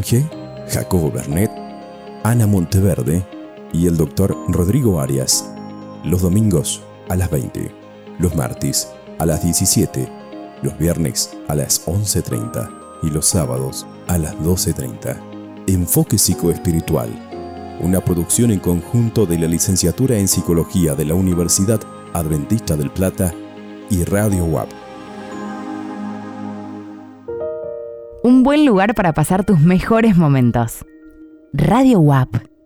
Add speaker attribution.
Speaker 1: Monge, Jacobo Bernet, Ana Monteverde y el Dr. Rodrigo Arias. Los domingos a las 20, los martes a las 17, los viernes a las 11:30 y los sábados a las 12:30. Enfoque Psicoespiritual, una producción en conjunto de la Licenciatura en Psicología de la Universidad Adventista del Plata y Radio UAP.
Speaker 2: Un buen lugar para pasar tus mejores momentos. Radio UAP.